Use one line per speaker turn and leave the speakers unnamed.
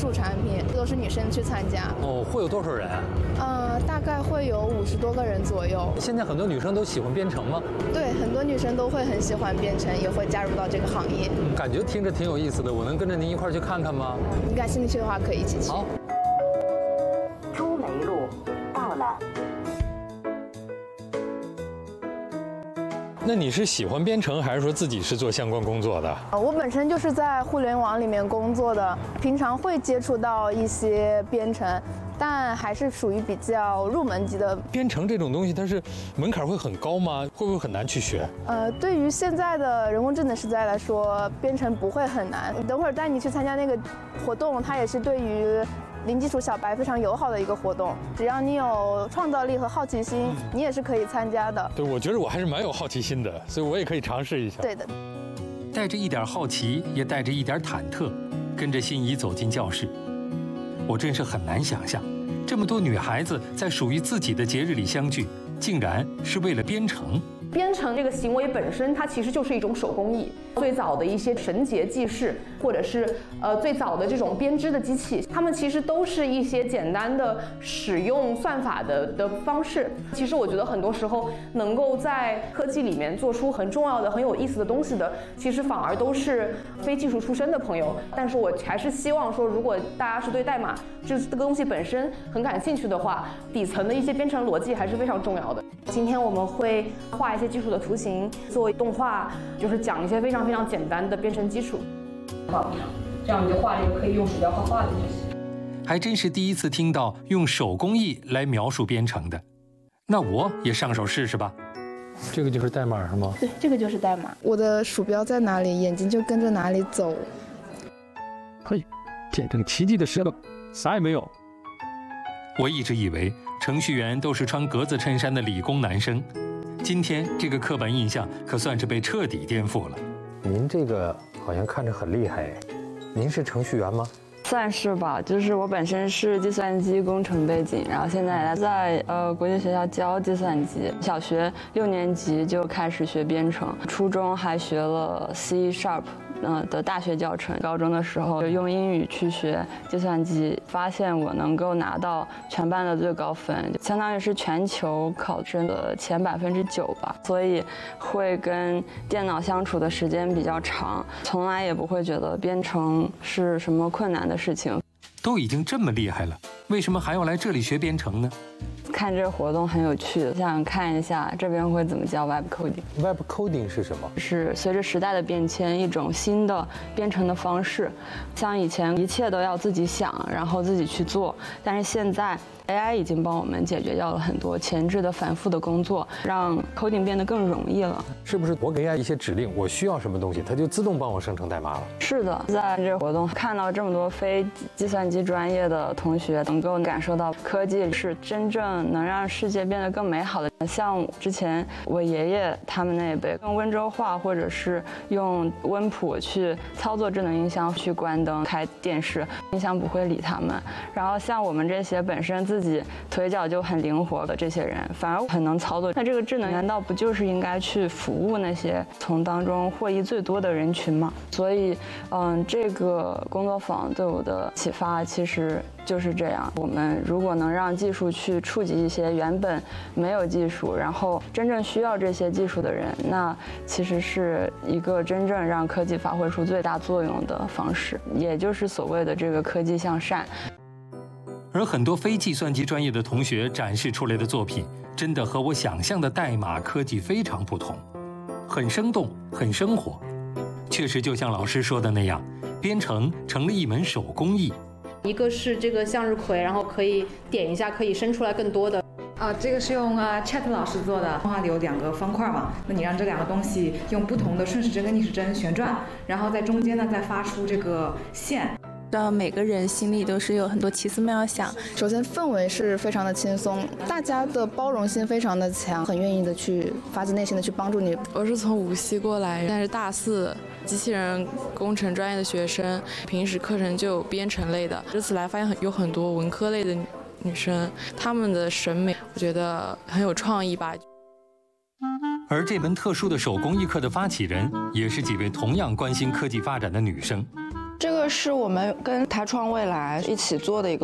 术产品，都是女生去参加。
哦，会有多少人啊？
大概会有50多个人左右。
现在很多女生都喜欢编程吗？
对，很多女生都会很喜欢编程，也会加入到这个行业。
感觉听着挺有意思的，我能跟着您一块儿去看看吗？
你感兴趣的话，可以一起去。
好。
朱梅路到了。
那你是喜欢编程，还是说自己是做相关工作的？
我本身就是在互联网里面工作的，平常会接触到一些编程，但还是属于比较入门级的。
编程这种东西，它是门槛会很高吗？会不会很难去学？
对于现在的人工智能时代来说，编程不会很难。等会儿带你去参加那个活动，它也是对于零基础小白非常友好的一个活动，只要你有创造力和好奇心，你也是可以参加的。
对，我觉得我还是蛮有好奇心的，所以我也可以尝试一下。
对的，
带着一点好奇，也带着一点忐忑，跟着心仪走进教室。我真是很难想象，这么多女孩子在属于自己的节日里相聚，竟然是为了编程。
编程这个行为本身，它其实就是一种手工艺。最早的一些绳结记事，或者是最早的这种编织的机器，它们其实都是一些简单的使用算法的方式。其实我觉得很多时候能够在科技里面做出很重要的、很有意思的东西的，其实反而都是非技术出身的朋友。但是我还是希望说，如果大家是对代码这个东西本身很感兴趣的话，底层的一些编程逻辑还是非常重要的。今天我们会画一些基础的图形，做动画，就是讲一些非常非常简单的编程基础。这样你就画这个可以用鼠标画画的东西。
还真是第一次听到用手工艺来描述编程的，那我也上手试试吧。
这个就是代码是吗？
对，这个就是代码。我的鼠标在哪里，眼睛就跟着哪里走。
嘿，见证奇迹的时刻，啥也没有。
我一直以为程序员都是穿格子衬衫的理工男生，今天这个刻板印象可算是被彻底颠覆了。
您这个好像看着很厉害，您是程序员吗？
算是吧，就是我本身是计算机工程背景，然后现在在国际学校教计算机，小学6年级就开始学编程，初中还学了 C# 的大学教程，高中的时候就用英语去学计算机，发现我能够拿到全班的最高分，相当于是全球考生的前9%吧，所以会跟电脑相处的时间比较长，从来也不会觉得编程是什么困难的事情。
都已经这么厉害了，为什么还要来这里学编程呢？
看这个活动很有趣，想看一下这边会怎么教 Web Coding。Web
Coding 是什么？
是随着时代的变迁，一种新的编程的方式。像以前一切都要自己想，然后自己去做，但是现在 AI 已经帮我们解决掉了很多前置的反复的工作，让 coding 变得更容易了。
是不是我给 AI 一些指令，我需要什么东西，它就自动帮我生成代码了？
是的，在这个活动看到这么多非计算机专业的同学，能够感受到科技是真正能让世界变得更美好的。像之前我爷爷他们那一辈用温州话或者是用温谱去操作智能音箱，去关灯开电视，音箱不会理他们。然后像我们这些本身自己腿脚就很灵活的这些人，反而很能操作。那这个智能难道不就是应该去服务那些从当中获益最多的人群吗？所以这个工作坊对我的启发其实就是这样。我们如果能让技术去触及一些原本没有技术，然后真正需要这些技术的人，那其实是一个真正让科技发挥出最大作用的方式，也就是所谓的这个科技向善。
而很多非计算机专业的同学展示出来的作品，真的和我想象的代码科技非常不同，很生动，很生活。确实就像老师说的那样，编程成了一门手工艺。
一个是这个向日葵，然后可以点一下，可以生出来更多的。
这个是用Chat 老师做的，画的有2个方块嘛，那你让这2个东西用不同的顺时针跟逆时针旋转，然后在中间呢再发出这个线。
让每个人心里都是有很多奇思妙想。首先氛围是非常的轻松，大家的包容性非常的强，很愿意的去发自内心的去帮助你。
我是从无锡过来，但是大4机器人工程专业的学生，平时课程就有编程类的。这次来发现有很多文科类的女生，她们的审美我觉得很有创意吧。
而这门特殊的手工艺课的发起人，也是几位同样关心科技发展的女生。
这个
是我们跟台创未来一起做的一个